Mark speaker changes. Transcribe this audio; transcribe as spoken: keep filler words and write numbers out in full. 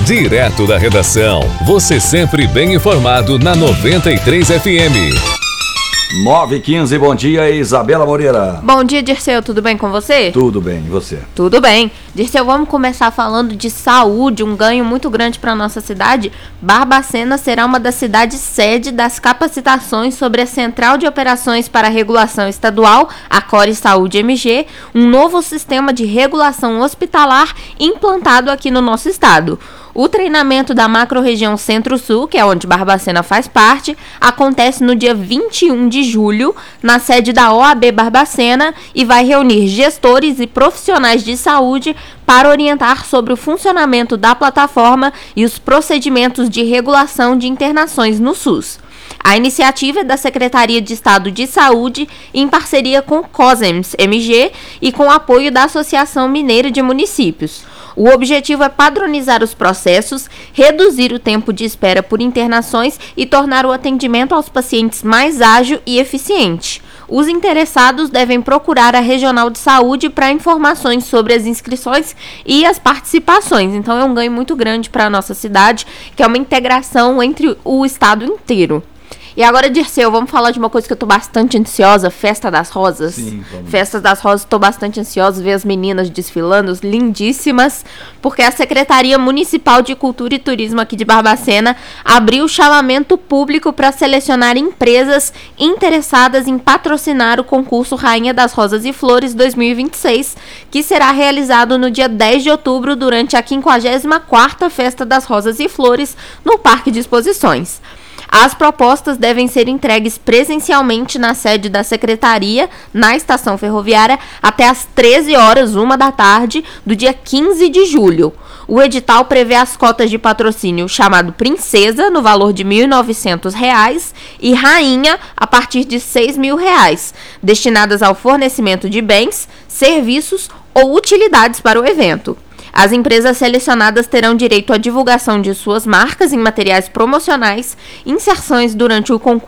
Speaker 1: Direto da redação, você sempre bem informado na noventa e três F M.
Speaker 2: nove e quinze, bom dia, Isabela Moreira.
Speaker 3: Bom dia, Dirceu, tudo bem com você?
Speaker 2: Tudo bem, e você?
Speaker 3: Tudo bem. Dirceu, vamos começar falando de saúde, um ganho muito grande para a nossa cidade. Barbacena será uma das cidades sede das capacitações sobre a Central de Operações para a Regulação Estadual, a Core Saúde M G, um novo sistema de regulação hospitalar implantado aqui no nosso estado. O treinamento da macro-região Centro-Sul, que é onde Barbacena faz parte, acontece no dia vinte e um de julho, na sede da O A B Barbacena, e vai reunir gestores e profissionais de saúde para orientar sobre o funcionamento da plataforma e os procedimentos de regulação de internações no SUS. A iniciativa é da Secretaria de Estado de Saúde, em parceria com COSEMS M G e com apoio da Associação Mineira de Municípios. O objetivo é padronizar os processos, reduzir o tempo de espera por internações e tornar o atendimento aos pacientes mais ágil e eficiente. Os interessados devem procurar a Regional de Saúde para informações sobre as inscrições e as participações. Então é um ganho muito grande para a nossa cidade, que é uma integração entre o estado inteiro. E agora, Dirceu, vamos falar de uma coisa que eu tô bastante ansiosa, Festa das Rosas.
Speaker 2: Sim, vamos.
Speaker 3: Festa das Rosas, tô bastante ansiosa, ver as meninas desfilando, lindíssimas, porque a Secretaria Municipal de Cultura e Turismo aqui de Barbacena abriu o chamamento público para selecionar empresas interessadas em patrocinar o concurso Rainha das Rosas e Flores dois mil e vinte e seis, que será realizado no dia dez de outubro durante a quinquagésima quarta Festa das Rosas e Flores no Parque de Exposições. As propostas devem ser entregues presencialmente na sede da Secretaria, na estação ferroviária, até às treze horas, uma da tarde, do dia quinze de julho. O edital prevê as cotas de patrocínio chamado Princesa, no valor de mil e novecentos reais, e Rainha, a partir de seis mil reais, destinadas ao fornecimento de bens, serviços ou utilidades para o evento. As empresas selecionadas terão direito à divulgação de suas marcas em materiais promocionais, inserções durante o concurso